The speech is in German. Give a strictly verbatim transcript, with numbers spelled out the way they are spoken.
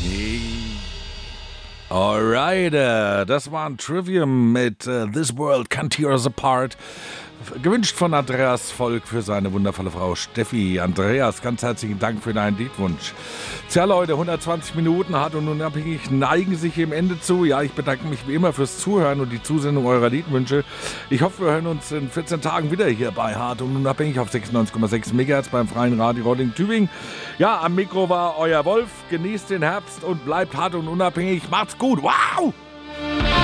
Alright, uh, das war ein Trivium mit uh, This World Can't Tear Us Apart. Gewünscht von Andreas Volk für seine wundervolle Frau Steffi. Andreas, ganz herzlichen Dank für deinen Liedwunsch. Tja Leute, hundertzwanzig Minuten hart und unabhängig neigen sich dem Ende zu. Ja, ich bedanke mich wie immer fürs Zuhören und die Zusendung eurer Liedwünsche. Ich hoffe, wir hören uns in vierzehn Tagen wieder hier bei Hart und Unabhängig auf sechsundneunzig Komma sechs Megahertz beim Freien Radio Rolling Tübingen. Ja, am Mikro war euer Wolf. Genießt den Herbst und bleibt hart und unabhängig. Macht's gut. Wow!